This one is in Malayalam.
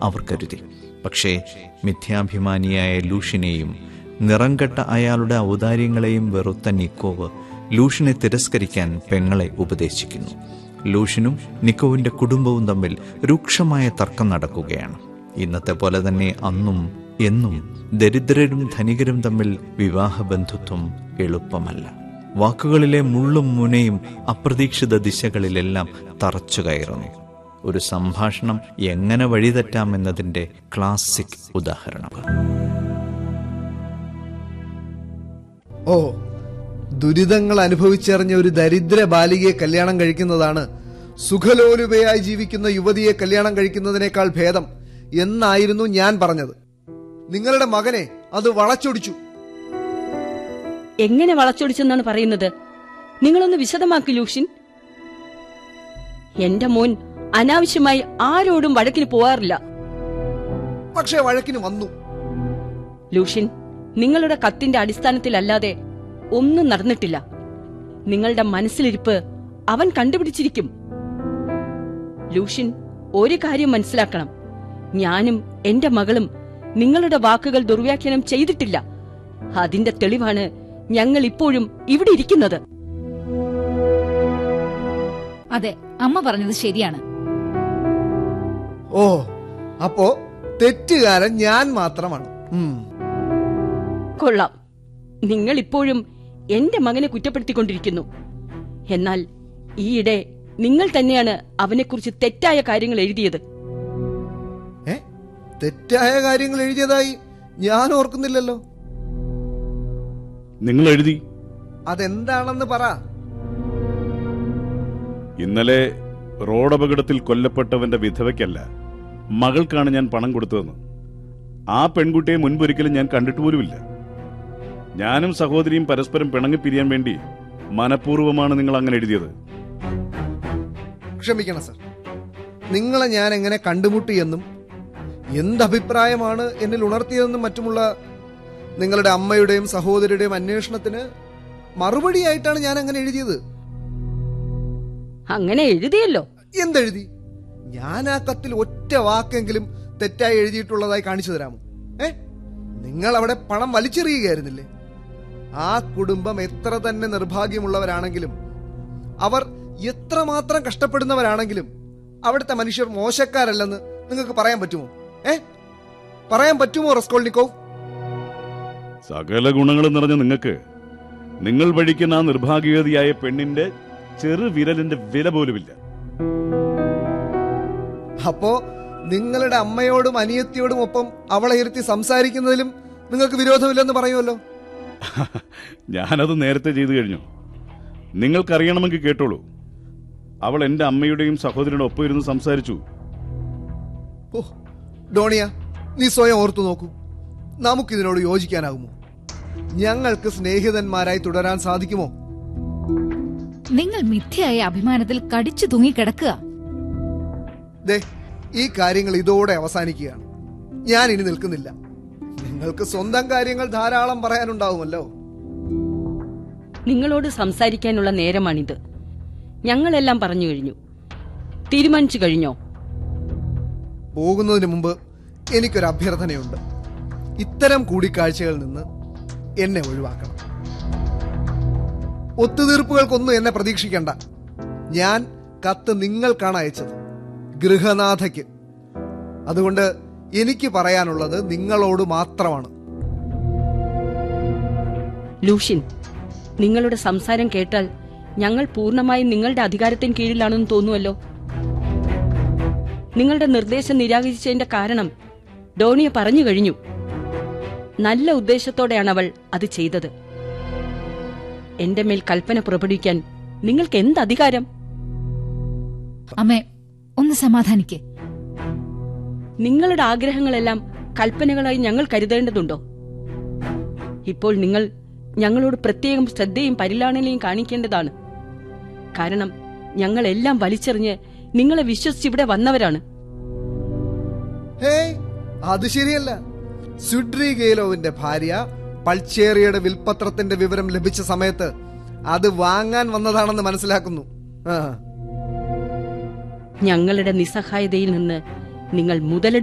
അവർ കരുതി. പക്ഷേ മിഥ്യാഭിമാനിയായ ലൂഷ്യനെയും നിറംകെട്ട അയാളുടെ ഔദാര്യങ്ങളെയും വെറുത്ത നിക്കോവ് ലൂഷ്യനെ തിരസ്കരിക്കാൻ പെങ്ങളെ ഉപദേശിക്കുന്നു. ലൂഷ്യനും നിക്കോവിന്റെ കുടുംബവും തമ്മിൽ രൂക്ഷമായ തർക്കം നടക്കുകയാണ്. ഇന്നത്തെ പോലെ തന്നെ അന്നും എന്നും ദരിദ്രരും ധനികരും തമ്മിൽ വിവാഹബന്ധുത്വം എളുപ്പമല്ല. വാക്കുകളിലെ മുള്ളും മുനയും അപ്രതീക്ഷിത ദിശകളിലെല്ലാം തറച്ചു കയറുന്നു. ഒരു സംഭാഷണം എങ്ങനെ വഴിതെറ്റാമെന്നതിന്റെ ക്ലാസിക് ഉദാഹരണം. ഓ, ദുരിതങ്ങൾ അനുഭവിച്ചറിഞ്ഞ ഒരു ദരിദ്ര ബാലികയെ കല്യാണം കഴിക്കുന്നതാണ് സുഖലോലുപയായി ജീവിക്കുന്ന യുവതിയെ കല്യാണം കഴിക്കുന്നതിനേക്കാൾ ഭേദം എന്നായിരുന്നു ഞാൻ പറഞ്ഞത്. നിങ്ങളുടെ മകനെ അത് വളച്ചൊടിച്ചു. എങ്ങനെ വളച്ചൊടിച്ചെന്നാണ് പറയുന്നത്? നിങ്ങളൊന്ന് വിശദമാക്കി ലൂഷ്യൻ. എന്റെ മോൻ അനാവശ്യമായി ആരോടും വഴക്കിന് പോവാറില്ല. പക്ഷേ വഴക്കിന് വന്നു. ലൂഷ്യൻ, നിങ്ങളുടെ കത്തിന്റെ അടിസ്ഥാനത്തിലല്ലാതെ ഒന്നും നടന്നിട്ടില്ല. നിങ്ങളുടെ മനസ്സിലിരിപ്പ് അവൻ കണ്ടുപിടിച്ചിരിക്കും. ലൂഷ്യൻ, ഒരു കാര്യം മനസ്സിലാക്കണം. ഞാനും എന്റെ മകളും നിങ്ങളുടെ വാക്കുകൾ ദുർവ്യാഖ്യാനം ചെയ്തിട്ടില്ല. അതിന്റെ തെളിവാണ് ഞങ്ങൾ ഇപ്പോഴും ഇവിടെ ഇരിക്കുന്നത്. അതെ, അമ്മ പറഞ്ഞത് ശരിയാണ്. ഓ, അപ്പോ തെറ്റുകാരൻ ഞാൻ മാത്രമാണ്. കൊള്ളാം. നിങ്ങൾ ഇപ്പോഴും എന്റെ മകനെ കുറ്റപ്പെടുത്തിക്കൊണ്ടിരിക്കുന്നു. എന്നാൽ ഈയിടെ നിങ്ങൾ തന്നെയാണ് അവനെക്കുറിച്ച് തെറ്റായ കാര്യങ്ങൾ എഴുതിയത്. തെറ്റായ കാര്യങ്ങൾ എഴുതിയതായി ഞാൻ ഓർക്കുന്നില്ലല്ലോ. നിങ്ങൾ എഴുതി. അതെന്താണെന്ന് പറ. ഇന്നലെ റോഡപകടത്തിൽ കൊല്ലപ്പെട്ടവന്റെ വിധവയ്ക്കല്ല, മകൾക്കാണ് ഞാൻ പണം കൊടുത്തതെന്ന്. ആ പെൺകുട്ടിയെ മുൻപൊരിക്കലും ഞാൻ കണ്ടിട്ട് പോലുമില്ല. ഞാനും സഹോദരിയും പരസ്പരം പിണങ്ങിപ്പിരിയാൻ വേണ്ടി മനഃപൂർവ്വമാണ് നിങ്ങൾ അങ്ങനെ എഴുതിയത്. ക്ഷമിക്കണം സർ, നിങ്ങളെ ഞാൻ എങ്ങനെ കണ്ടുമുട്ടിയെന്നും എന്തഭിപ്രായമാണ് എന്നിൽ ഉണർത്തിയതെന്നും മറ്റുമുള്ള നിങ്ങളുടെ അമ്മയുടെയും സഹോദരിയുടെയും അന്വേഷണത്തിന് മറുപടിയായിട്ടാണ് ഞാൻ അങ്ങനെ എഴുതിയത്. അങ്ങനെ എഴുതിയല്ലോ. എന്തെഴുതി? ഞാൻ ആ കത്തിൽ ഒറ്റ വാക്കെങ്കിലും തെറ്റായി എഴുതിയിട്ടുള്ളതായി കാണിച്ചു തരാമോ? നിങ്ങൾ അവിടെ പണം വലിച്ചെറിയുകയായിരുന്നില്ലേ? ആ കുടുംബം എത്ര തന്നെ നിർഭാഗ്യമുള്ളവരാണെങ്കിലും, അവർ എത്രമാത്രം കഷ്ടപ്പെടുന്നവരാണെങ്കിലും അവിടുത്തെ മനുഷ്യർ മോശക്കാരല്ലെന്ന് നിങ്ങൾക്ക് പറയാൻ പറ്റുമോ? പറയാൻ പറ്റുമോ റസ്കോൾനിക്കോവ്? സകല ഗുണങ്ങളും നിറഞ്ഞ നിങ്ങൾക്ക് നിങ്ങൾ വഴിക്കുന്ന ആ നിർഭാഗ്യവതിയായ പെണ്ണിന്റെ ചെറു വിരലിന്റെ വില പോലുമില്ല. അപ്പോ നിങ്ങളുടെ അമ്മയോടും അനിയത്തിയോടും ഒപ്പം അവളെ ഇരുത്തി സംസാരിക്കുന്നതിലും നിങ്ങൾക്ക് വിരോധമില്ലെന്ന് പറയുമല്ലോ. ഞാനത് നേരത്തെ ചെയ്തു കഴിഞ്ഞു. നിങ്ങൾക്കറിയണമെങ്കിൽ കേട്ടോളൂ. അവൾ എന്റെ അമ്മയുടെയും സഹോദരിയുടെ ഒപ്പം ഇരുന്ന് സംസാരിച്ചു. ഓ ഡോണിയ, നീ സ്വയം ഓർത്തു നോക്കൂ. നമുക്കിതിനോട് യോജിക്കാനാകുമോ? ഞങ്ങൾക്ക് സ്നേഹിതന്മാരായി തുടരാൻ സാധിക്കുമോ? നിങ്ങൾ മിഥ്യയായ അഭിമാനത്തിൽ കടിച്ചു തൂങ്ങിക്കിടക്കുക. ഈ കാര്യങ്ങൾ ഇതോടെ അവസാനിക്കുകയാണ്. ഞാൻ ഇനി നിൽക്കുന്നില്ല. നിങ്ങൾക്ക് സ്വന്തം കാര്യങ്ങൾ ധാരാളം പറയാനുണ്ടാവുമല്ലോ. നിങ്ങളോട് സംസാരിക്കാനുള്ള നേരമാണിത്. ഞങ്ങളെല്ലാം പറഞ്ഞു കഴിഞ്ഞു. തീരുമാനിച്ചു കഴിഞ്ഞോ? പോകുന്നതിന് മുമ്പ് എനിക്കൊരു അഭ്യർത്ഥനയുണ്ട്. ഇത്തരം കൂടിക്കാഴ്ചകളിൽ നിന്ന് എന്നെ ഒഴിവാക്കണം. ഒത്തുതീർപ്പുകൾക്കൊന്നും എന്നെ പ്രതീക്ഷിക്കണ്ട. ഞാൻ കത്ത് നിങ്ങൾക്കാണ് അയച്ചത്, ഗൃഹനാഥയ്ക്ക്. അതുകൊണ്ട് എനിക്ക് പറയാനുള്ളത് നിങ്ങളോട് മാത്രമാണ്. ലൂഷ്യൻ, നിങ്ങളുടെ സംസാരം കേട്ടാൽ ഞങ്ങൾ പൂർണ്ണമായും നിങ്ങളുടെ അധികാരത്തിന് കീഴിലാണെന്ന് തോന്നുമല്ലോ. നിങ്ങളുടെ നിർദ്ദേശം നിരാകരിച്ചതിന്റെ കാരണം ഡോണിയ പറഞ്ഞു കഴിഞ്ഞു. നല്ല ഉദ്ദേശത്തോടെയാണ് അവൾ അത് ചെയ്തത്. എന്റെ മേൽ കൽപ്പന പുറപ്പെടുവിക്കാൻ നിങ്ങൾക്ക് എന്ത് അധികാരം? അമ്മേ, ഒന്ന് സമാധാനിക്കേ. നിങ്ങളുടെ ആഗ്രഹങ്ങളെല്ലാം കൽപ്പനകളായി ഞങ്ങൾ കരുതേണ്ടതുണ്ടോ? ഇപ്പോൾ നിങ്ങൾ ഞങ്ങളോട് പ്രത്യേകം ശ്രദ്ധയും പരിലാളനയും കാണിക്കേണ്ടതാണ്. കാരണം ഞങ്ങളെല്ലാം വലിച്ചെറിഞ്ഞ് നിങ്ങളെ വിശ്വസിച്ചിവിടെ വന്നവരാണ്. അത് ശരിയല്ല. സ്വിഡ്രിഗേലോവിന്റെ ഭാര്യ പൾച്ചേറിയുടെ വിൽപത്രത്തിന്റെ വിവരം ലഭിച്ച സമയത്ത് അത് വാങ്ങാൻ വന്നതാണെന്ന് മനസ്സിലാക്കുന്നു. ഞങ്ങളുടെ നിസ്സഹായതയിൽ നിന്ന് നിങ്ങൾ മുതലെടുപ്പ്